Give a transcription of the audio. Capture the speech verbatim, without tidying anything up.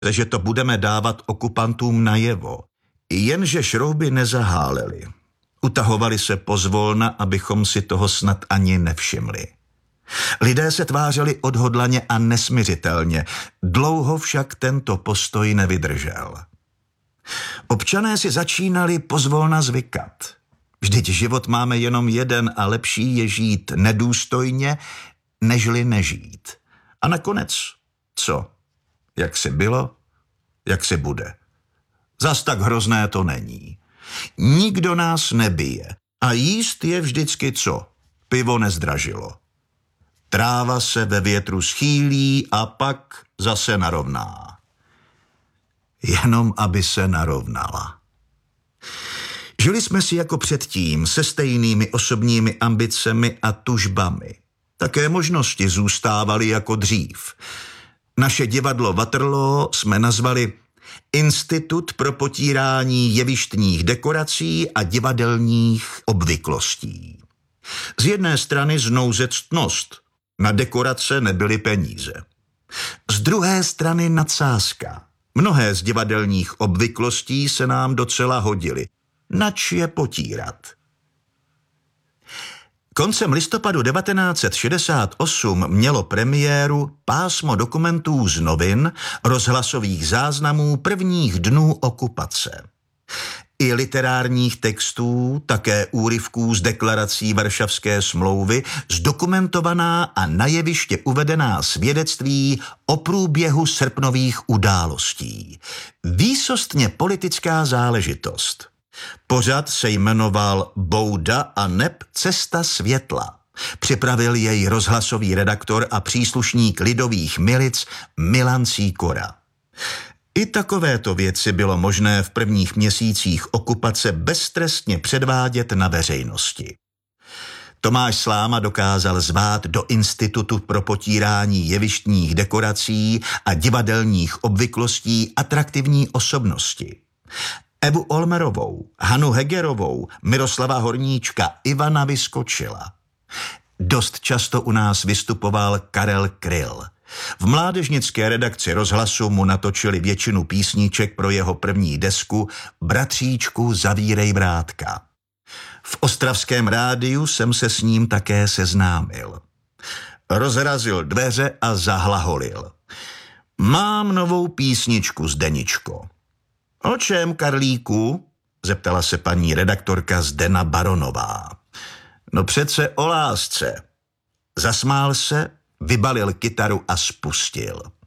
že to budeme dávat okupantům najevo. Jenže šrouby nezahálely. Utahovali se pozvolna, abychom si toho snad ani nevšimli. Lidé se tvářili odhodlaně a nesmiřitelně, dlouho však tento postoj nevydržel. Občané si začínali pozvolna zvykat. Vždyť život máme jenom jeden a lepší je žít nedůstojně, nežli nežít. A nakonec, co? Jak si bylo, jak si bude. Zas tak hrozné to není. Nikdo nás nebije a jíst je vždycky co? Pivo nezdražilo. Tráva se ve větru schýlí a pak zase narovná. Jenom aby se narovnala. Žili jsme si jako předtím se stejnými osobními ambicemi a tužbami. Také možnosti zůstávaly jako dřív. Naše divadlo Waterloo jsme nazvali Institut pro potírání jevištních dekorací a divadelních obvyklostí. Z jedné strany znouzectnost, na dekorace nebyly peníze. Z druhé strany nadsázka. Mnohé z divadelních obvyklostí se nám docela hodily. Nač je potírat? Koncem listopadu devatenáct set šedesát osm mělo premiéru pásmo dokumentů z novin, rozhlasových záznamů prvních dnů okupace. I literárních textů, také úryvků z deklarací Varšavské smlouvy, zdokumentovaná a na jeviště uvedená svědectví o průběhu srpnových událostí. Výsostně politická záležitost. Pořad se jmenoval Bouda a neb Cesta světla. Připravil jej rozhlasový redaktor a příslušník lidových milic Milan Sýkora. I takovéto věci bylo možné v prvních měsících okupace beztrestně předvádět na veřejnosti. Tomáš Sláma dokázal zvát do Institutu pro potírání jevištních dekorací a divadelních obvyklostí atraktivní osobnosti. Evu Olmerovou, Hanu Hegerovou, Miroslava Horníčka, Ivana Vyskočila. Dost často u nás vystupoval Karel Kryl. V mládežnické redakci rozhlasu mu natočili většinu písniček pro jeho první desku Bratříčku, zavírej vrátka. V ostravském rádiu jsem se s ním také seznámil. Rozrazil dveře a zahlaholil. Mám novou písničku, Zdeničko. O čem, Karlíku? Zeptala se paní redaktorka Zdena Baronová. No přece o lásce. Zasmál se, vybalil kytaru a spustil.